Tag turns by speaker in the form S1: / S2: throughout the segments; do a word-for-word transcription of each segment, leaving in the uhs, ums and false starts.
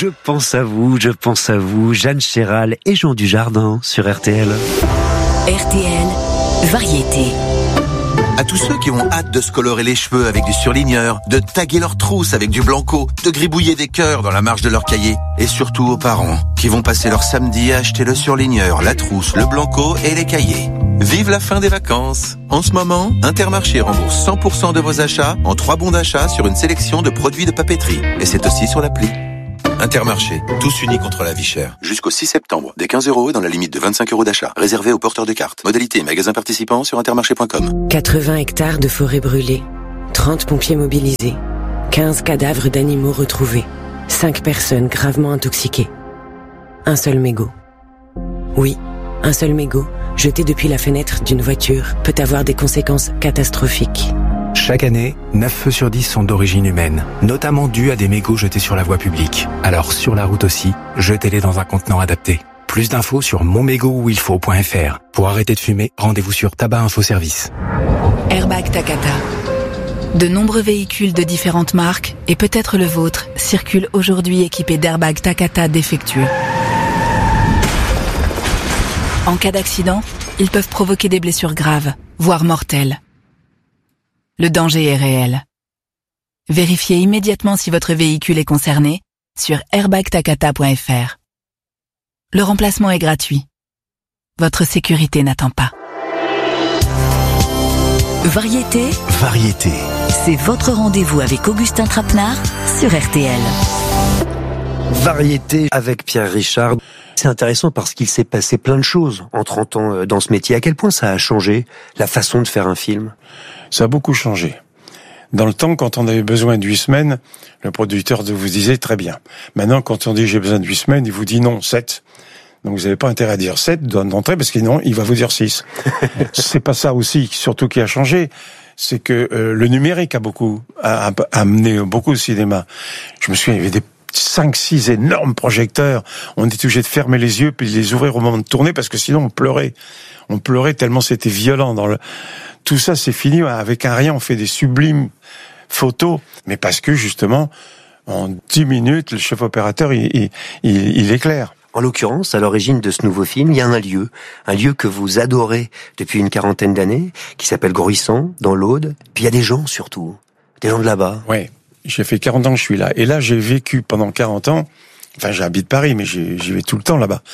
S1: Je pense à vous, je pense à vous, Jeanne Chéral et Jean Dujardin sur R T L.
S2: R T L, variété.
S3: À tous ceux qui ont hâte de se colorer les cheveux avec du surligneur, de taguer leurs trousses avec du blanco, de gribouiller des cœurs dans la marge de leur cahier. Et surtout aux parents qui vont passer leur samedi à acheter le surligneur, la trousse, le blanco et les cahiers. Vive la fin des vacances! En ce moment, Intermarché rembourse cent pour cent de vos achats en trois bons d'achat sur une sélection de produits de papeterie. Et c'est aussi sur l'appli. Intermarché, tous unis contre la vie chère. Jusqu'au six septembre, des quinze euros dans la limite de vingt-cinq euros d'achat. Réservé aux porteurs de cartes. Modalité et magasins participants sur intermarché point com.
S2: quatre-vingts hectares de forêt brûlée, trente pompiers mobilisés, quinze cadavres d'animaux retrouvés, cinq personnes gravement intoxiquées. Un seul mégot. Oui, un seul mégot, jeté depuis la fenêtre d'une voiture, peut avoir des conséquences catastrophiques.
S4: Chaque année, neuf feux sur dix sont d'origine humaine, notamment dus à des mégots jetés sur la voie publique. Alors sur la route aussi, jetez-les dans un contenant adapté. Plus d'infos sur mon mégot où il faut point f r. Pour arrêter de fumer, rendez-vous sur Tabac Info Service.
S5: Airbag Takata. De nombreux véhicules de différentes marques, et peut-être le vôtre, circulent aujourd'hui équipés d'airbags Takata défectueux. En cas d'accident, ils peuvent provoquer des blessures graves, voire mortelles. Le danger est réel. Vérifiez immédiatement si votre véhicule est concerné sur airbag takata point f r. Le remplacement est gratuit. Votre sécurité n'attend pas.
S2: Variété,
S1: Variété.
S2: c'est votre rendez-vous avec Augustin Trapenard sur R T L.
S1: Variété avec Pierre Richard. C'est intéressant parce qu'il s'est passé plein de choses en trente ans dans ce métier. À quel point ça a changé la façon de faire un film ?
S6: Ça a beaucoup changé. Dans le temps, quand on avait besoin de huit semaines, le producteur vous disait très bien. Maintenant, quand on dit j'ai besoin de huit semaines, il vous dit non, sept. Donc vous n'avez pas intérêt à dire sept d'entrée parce que sinon, il va vous dire six. C'est pas ça aussi, surtout qui a changé. C'est que euh, le numérique a beaucoup, a, a amené beaucoup au cinéma. Je me souviens, il y avait des cinq, six énormes projecteurs. On était obligé de fermer les yeux puis de les ouvrir au moment de tourner parce que sinon on pleurait. On pleurait tellement c'était violent. Dans le... Tout ça, c'est fini. Avec un rien, on fait des sublimes photos. Mais parce que, justement, en dix minutes, le chef opérateur, il, il, il, il éclaire.
S1: En l'occurrence, à l'origine de ce nouveau film, il y a un lieu, un lieu que vous adorez depuis une quarantaine d'années, qui s'appelle Gruissant, dans l'Aude. Puis il y a des gens, surtout. Des gens de là-bas.
S6: Ouais. J'ai fait quarante ans que je suis là. Et là, j'ai vécu pendant quarante ans. Enfin, j'habite Paris, mais j'y vais tout le temps là-bas.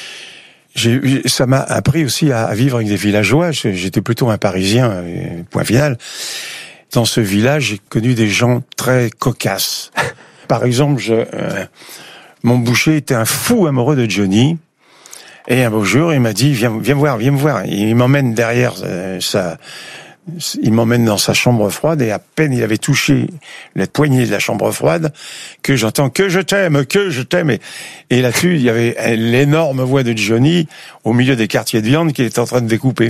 S6: J'ai, ça m'a appris aussi à, à vivre avec des villageois. J'étais plutôt un Parisien, point final. Dans ce village, j'ai connu des gens très cocasses. Par exemple, je, euh, mon boucher était un fou amoureux de Johnny. Et un beau jour, il m'a dit, viens, viens me voir, viens me voir. Il m'emmène derrière euh, sa... Il m'emmène dans sa chambre froide et à peine il avait touché la poignée de la chambre froide que j'entends que je t'aime, que je t'aime. Et, et là-dessus, il y avait l'énorme voix de Johnny au milieu des quartiers de viande qu'il était en train de découper.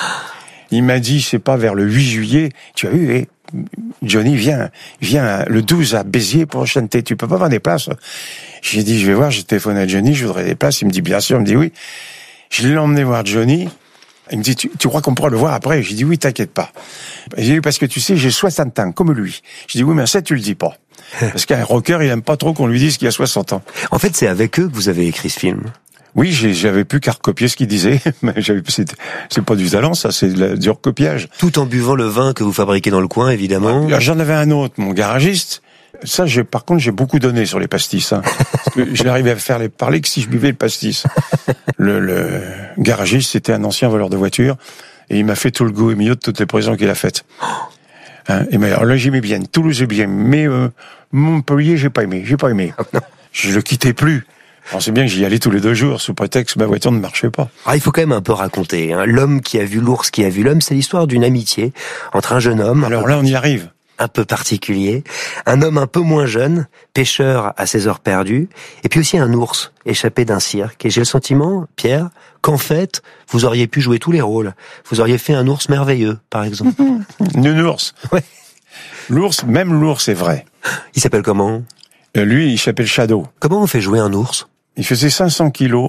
S6: Il m'a dit, c'est pas vers le huit juillet, tu as vu, eh, Johnny, viens, viens le douze à Béziers pour chanter, tu peux pas avoir des places. J'ai dit, je vais voir, j'ai téléphoné à Johnny, je voudrais des places. Il me dit, bien sûr, il me dit oui. Je l'ai emmené voir Johnny. Il me dit, tu, tu crois qu'on pourra le voir après? J'ai dit, oui, t'inquiète pas. J'ai dit, parce que tu sais, j'ai soixante ans, comme lui. J'ai dit, oui, mais ça, tu le dis pas. Parce qu'un rocker, il aime pas trop qu'on lui dise qu'il a soixante ans.
S1: En fait, c'est avec eux que vous avez écrit ce film.
S6: Oui, j'avais plus qu'à recopier ce qu'il disait. Mais j'avais, c'est pas du talent, ça, c'est du recopiage.
S1: Tout en buvant le vin que vous fabriquez dans le coin, évidemment.
S6: Ouais, j'en avais un autre, mon garagiste. Ça, j'ai, par contre, j'ai beaucoup donné sur les pastis, hein. Je n'arrivais à faire les parler que si je buvais le pastis. Le, le garagiste, c'était un ancien voleur de voiture, et il m'a fait tout le goût et milieu de toutes les prisons qu'il a faites. Hein, et mais alors là, j'aimais bien. Toulouse, j'ai bien. Mais, euh, Montpellier, j'ai pas aimé. J'ai pas aimé. Je le quittais plus. On sait bien que j'y allais tous les deux jours, sous prétexte que ma voiture ne marchait pas.
S1: Ah, il faut quand même un peu raconter, hein. L'homme qui a vu l'ours qui a vu l'homme, c'est l'histoire d'une amitié entre un jeune homme.
S6: Alors là, on y arrive.
S1: Un peu particulier, un homme un peu moins jeune, pêcheur à ses heures perdues, et puis aussi un ours échappé d'un cirque. Et j'ai le sentiment, Pierre, qu'en fait, vous auriez pu jouer tous les rôles. Vous auriez fait un ours merveilleux, par exemple.
S6: Un ours.
S1: Ouais.
S6: L'ours, même l'ours, c'est vrai.
S1: Il s'appelle comment?
S6: euh, Lui, il s'appelle Shadow.
S1: Comment on fait jouer un ours? Il
S6: faisait cinq cents kilos.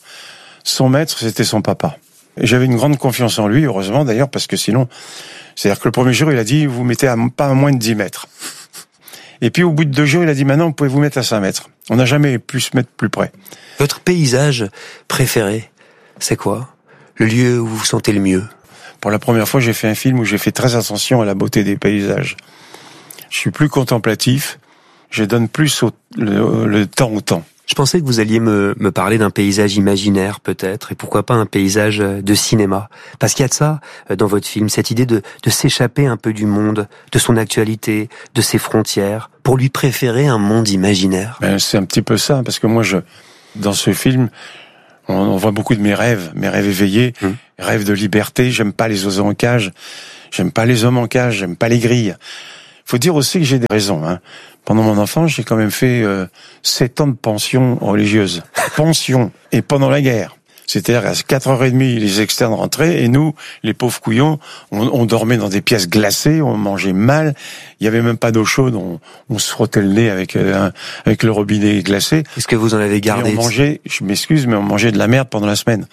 S6: Son maître, c'était son papa. Et j'avais une grande confiance en lui, heureusement d'ailleurs, parce que sinon... C'est-à-dire que le premier jour, il a dit, vous mettez à pas à moins de dix mètres. Et puis, au bout de deux jours, il a dit, maintenant, vous pouvez vous mettre à cinq mètres. On n'a jamais pu se mettre plus près.
S1: Votre paysage préféré, c'est quoi? Le lieu où vous vous sentez le mieux?
S6: Pour la première fois, j'ai fait un film où j'ai fait très attention à la beauté des paysages. Je suis plus contemplatif. Je donne plus au, le, le temps au temps.
S1: Je pensais que vous alliez me, me parler d'un paysage imaginaire, peut-être, et pourquoi pas un paysage de cinéma. Parce qu'il y a de ça dans votre film, cette idée de, de s'échapper un peu du monde, de son actualité, de ses frontières, pour lui préférer un monde imaginaire.
S6: Ben, c'est un petit peu ça, parce que moi, je, dans ce film, on, on voit beaucoup de mes rêves, mes rêves éveillés, mmh. rêves de liberté. J'aime pas les oiseaux en cage, j'aime pas les hommes en cage, j'aime pas les grilles. Faut dire aussi que j'ai des raisons, hein. Pendant mon enfance, j'ai quand même fait euh, sept ans de pension religieuse. Pension. Et pendant la guerre. C'est-à-dire à quatre heures trente, les externes rentraient, et nous, les pauvres couillons, on, on dormait dans des pièces glacées, on mangeait mal, il y avait même pas d'eau chaude, on, on se frottait le nez avec, euh, avec le robinet glacé.
S1: Est-ce que vous en avez gardé?
S6: Et on mangeait, je m'excuse, mais on mangeait de la merde pendant la semaine.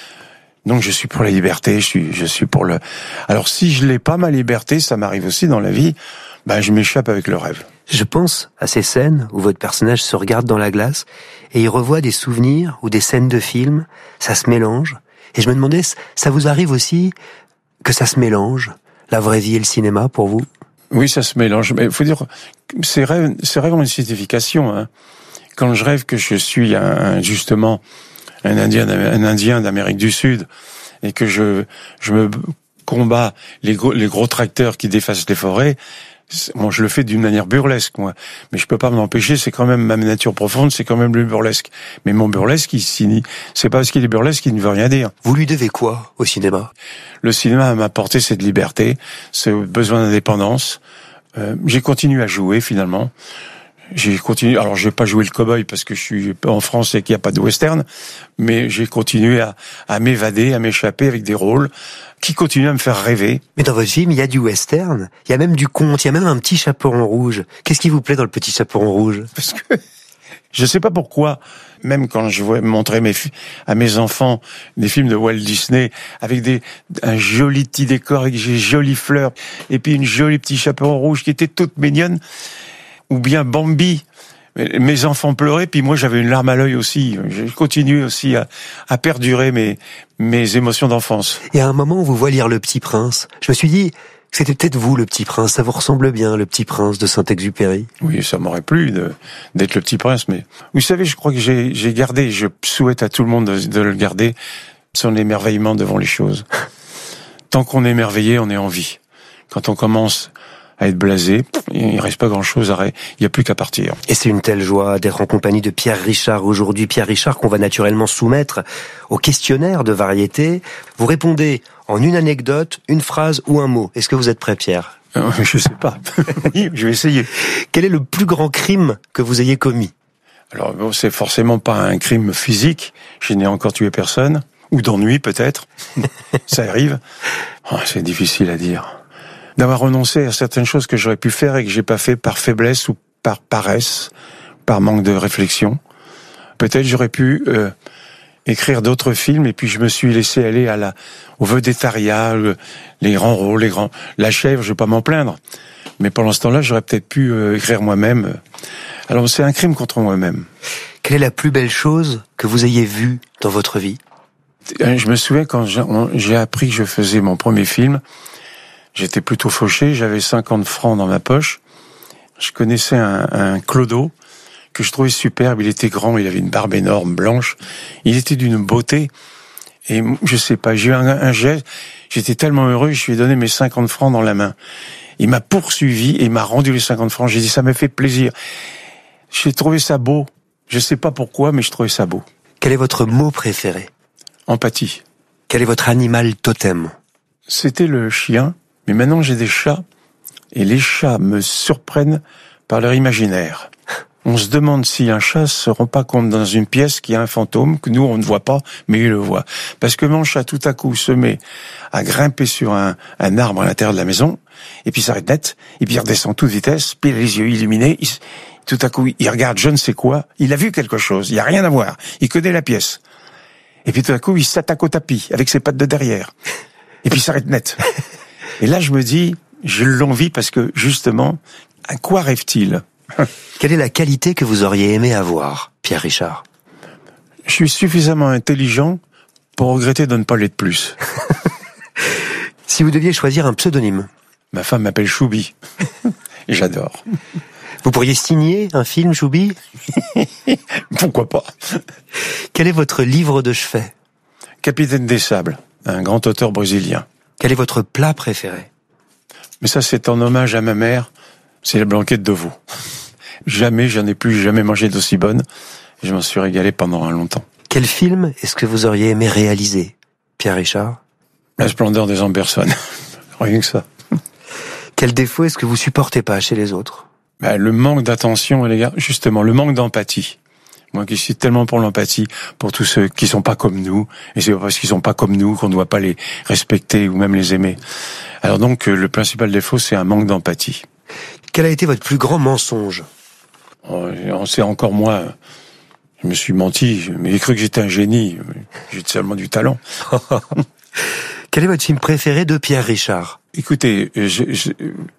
S6: Donc je suis pour la liberté, je suis, je suis pour le... Alors si je l'ai pas, ma liberté, ça m'arrive aussi dans la vie, ben je m'échappe avec le rêve.
S1: Je pense à ces scènes où votre personnage se regarde dans la glace et il revoit des souvenirs ou des scènes de films, ça se mélange. Et je me demandais, ça vous arrive aussi que ça se mélange, la vraie vie et le cinéma pour vous?
S6: Oui, ça se mélange. Mais il faut dire, ces rêves, ces rêves ont une signification. Hein. Quand je rêve que je suis un, justement un Indien, un Indien d'Amérique du Sud et que je, je me combats les gros, les gros tracteurs qui défacent les forêts, bon, je le fais d'une manière burlesque, moi. Mais je peux pas m'en empêcher, c'est quand même ma nature profonde, c'est quand même le burlesque. Mais mon burlesque, il signe, c'est pas parce qu'il est burlesque qu'il ne veut rien dire.
S1: Vous lui devez quoi au cinéma?
S6: Le cinéma m'a apporté cette liberté, ce besoin d'indépendance. Euh, j'ai continué à jouer, finalement. J'ai continué, alors j'ai pas joué le cow-boy parce que je suis en France et qu'il n'y a pas de western, mais j'ai continué à, à m'évader, à m'échapper avec des rôles qui continuent à me faire rêver.
S1: Mais dans votre film, il y a du western, il y a même du conte, il y a même un petit chaperon rouge. Qu'est-ce qui vous plaît dans le petit chaperon rouge?
S6: Parce que je sais pas pourquoi, même quand je vois montrer mes à mes enfants des films de Walt Disney avec des un joli petit décor avec des jolies fleurs et puis une jolie petit chaperon rouge qui était toute mignonne, ou bien Bambi, mes enfants pleuraient, puis moi j'avais une larme à l'œil aussi. J'ai continué aussi à, à perdurer mes, mes émotions d'enfance.
S1: Et à un moment, on vous voit lire Le Petit Prince. Je me suis dit que c'était peut-être vous, Le Petit Prince. Ça vous ressemble bien, Le Petit Prince de Saint-Exupéry.
S6: Oui, ça m'aurait plu de, d'être Le Petit Prince, mais vous savez, je crois que j'ai, j'ai gardé, je souhaite à tout le monde de, de le garder, son émerveillement devant les choses. Tant qu'on est émerveillé, on est en vie. Quand on commence à être blasé, il reste pas grand-chose à... Il n'y a plus qu'à partir.
S1: Et c'est une telle joie d'être en compagnie de Pierre Richard aujourd'hui. Pierre Richard qu'on va naturellement soumettre au questionnaire de variété. Vous répondez en une anecdote, une phrase ou un mot. Est-ce que vous êtes prêt, Pierre?
S6: euh, Je sais pas. Oui, je vais essayer.
S1: Quel est le plus grand crime que vous ayez commis?
S6: Alors, bon, c'est forcément pas un crime physique. Je n'ai encore tué personne. Ou d'ennui, peut-être. Ça arrive. Oh, c'est difficile à dire. D'avoir renoncé à certaines choses que j'aurais pu faire et que j'ai pas fait par faiblesse ou par paresse, par manque de réflexion. Peut-être j'aurais pu euh, écrire d'autres films et puis je me suis laissé aller à la au vedettariat, le, les grands rôles, les grands la chèvre, je vais pas m'en plaindre. Mais pendant ce temps-là, j'aurais peut-être pu euh, écrire moi-même. Alors c'est un crime contre moi-même.
S1: Quelle est la plus belle chose que vous ayez vue dans votre vie?
S6: Je me souviens quand j'ai appris que je faisais mon premier film. J'étais plutôt fauché, j'avais cinquante francs dans ma poche. Je connaissais un, un clodo que je trouvais superbe. Il était grand, il avait une barbe énorme, blanche. Il était d'une beauté. Et je sais pas, j'ai eu un, un geste. J'étais tellement heureux, je lui ai donné mes cinquante francs dans la main. Il m'a poursuivi et il m'a rendu les cinquante francs. J'ai dit, ça m'a fait plaisir. J'ai trouvé ça beau. Je sais pas pourquoi, mais je trouvais ça beau.
S1: Quel est votre mot préféré?
S6: Empathie.
S1: Quel est votre animal totem?
S6: C'était le chien. Mais maintenant, j'ai des chats, et les chats me surprennent par leur imaginaire. On se demande si un chat se rend pas compte dans une pièce qu'il y a un fantôme, que nous, on ne voit pas, mais il le voit. Parce que mon chat, tout à coup, se met à grimper sur un, un arbre à l'intérieur de la maison, et puis s'arrête net, et puis il redescend à toute vitesse, puis il a les yeux illuminés, il, tout à coup, il regarde je ne sais quoi, il a vu quelque chose, il n'y a rien à voir, il connaît la pièce. Et puis tout à coup, il s'attaque au tapis, avec ses pattes de derrière. Et puis il s'arrête net. Et là, je me dis, j'ai l'envie parce que, justement, à quoi rêve-t-il?
S1: Quelle est la qualité que vous auriez aimé avoir, Pierre Richard?
S6: Je suis suffisamment intelligent pour regretter de ne pas l'être plus.
S1: Si vous deviez choisir un pseudonyme?
S6: Ma femme m'appelle Choubi. Et j'adore.
S1: Vous pourriez signer un film, Choubi?
S6: Pourquoi pas?
S1: Quel est votre livre de chevet?
S6: Capitaine des Sables, un grand auteur brésilien.
S1: Quel est votre plat préféré?
S6: Mais ça, c'est en hommage à ma mère. C'est la blanquette de veau. Jamais, j'en ai plus jamais mangé d'aussi bonne. Je m'en suis régalé pendant un longtemps.
S1: Quel film est-ce que vous auriez aimé réaliser, Pierre Richard?
S6: La splendeur des Amberson. Rien que ça.
S1: Quel défaut est-ce que vous supportez pas chez les autres?
S6: Ben, le manque d'attention à l'égard, justement, le manque d'empathie. Moi qui suis tellement pour l'empathie, pour tous ceux qui sont pas comme nous, et c'est pas parce qu'ils sont pas comme nous qu'on ne doit pas les respecter ou même les aimer. Alors donc, le principal défaut, c'est un manque d'empathie.
S1: Quel a été votre plus grand mensonge?
S6: On sait encore moi, je me suis menti, mais j'ai cru que j'étais un génie. J'ai seulement du talent.
S1: Quel est votre film préféré de Pierre Richard?
S6: Écoutez, je, je,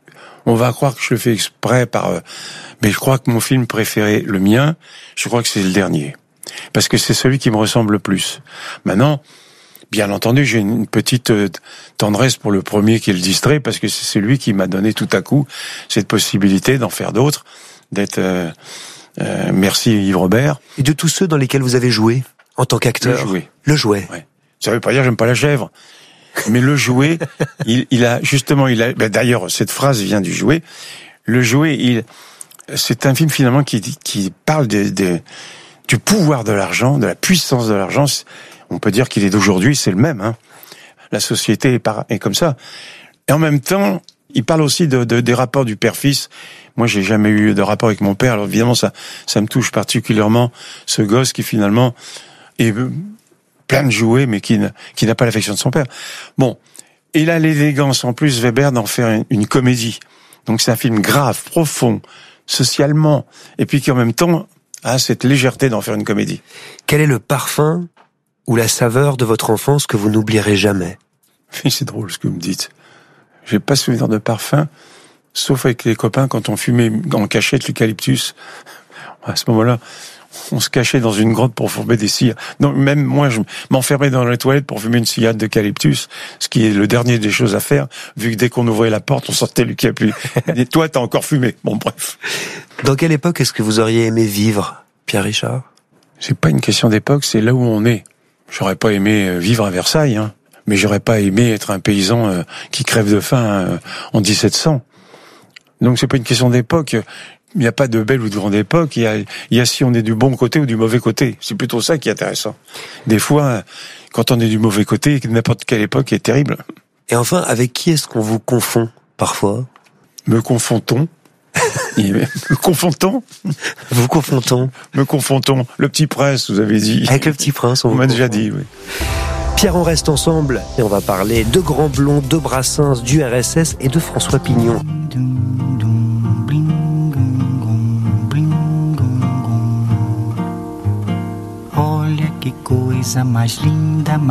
S6: on va croire que je le fais exprès par, mais je crois que mon film préféré, le mien, je crois que c'est le dernier. Parce que c'est celui qui me ressemble le plus. Maintenant, bien entendu, j'ai une petite tendresse pour le premier qui est le distrait, parce que c'est celui qui m'a donné tout à coup cette possibilité d'en faire d'autres, d'être, euh, euh, merci Yves Robert.
S1: Et de tous ceux dans lesquels vous avez joué, en tant qu'acteur?
S6: Le jouet.
S1: Le jouet.
S6: Ouais. Ça veut pas dire que j'aime pas la chèvre. Mais le jouet, il, il a, justement, il a, ben d'ailleurs, cette phrase vient du jouet. Le jouet, il, c'est un film finalement qui, qui parle de, de, du pouvoir de l'argent, de la puissance de l'argent. On peut dire qu'il est d'aujourd'hui, c'est le même, hein. La société est, par, est comme ça. Et en même temps, il parle aussi de, de, des rapports du père-fils. Moi, j'ai jamais eu de rapport avec mon père. Alors évidemment, ça, ça me touche particulièrement, ce gosse qui finalement est plein de jouets, mais qui, qui n'a pas l'affection de son père. Bon. Il a l'élégance, en plus, Weber, d'en faire une, une comédie. Donc c'est un film grave, profond, socialement, et puis qui en même temps a cette légèreté d'en faire une comédie.
S1: Quel est le parfum ou la saveur de votre enfance que vous n'oublierez jamais?
S6: C'est drôle ce que vous me dites. J'ai pas souvenir de parfum, sauf avec les copains quand on fumait en cachette l'eucalyptus. À ce moment-là, on se cachait dans une grotte pour fumer des cigares. Donc même moi, je m'enfermais dans les toilettes pour fumer une cigarette d'eucalyptus, ce qui est le dernier des choses à faire, vu que dès qu'on ouvrait la porte, on sortait l'eucalyptus. Et toi, t'as encore fumé. Bon, bref.
S1: Dans quelle époque est-ce que vous auriez aimé vivre, Pierre Richard?
S6: C'est pas une question d'époque, c'est là où on est. J'aurais pas aimé vivre à Versailles, hein, mais j'aurais pas aimé être un paysan euh, qui crève de faim euh, en dix-sept cents. Donc c'est pas une question d'époque. Il n'y a pas de belle ou de grande époque. Il y a, il y a si on est du bon côté ou du mauvais côté. C'est plutôt ça qui est intéressant. Des fois, quand on est du mauvais côté, n'importe quelle époque est terrible.
S1: Et enfin, avec qui est-ce qu'on vous confond parfois?
S6: Me confond-on? Me confond-on?
S1: Vous confond-on?
S6: Me confond-on? Le Petit Prince, vous avez dit.
S1: Avec le Petit Prince, on,
S6: on m'a déjà dit, oui.
S1: Pierre, on reste ensemble et on va parler de Grand Blond, de Brassens, du R S S et de François Pignon.
S7: Olha que coisa mais linda.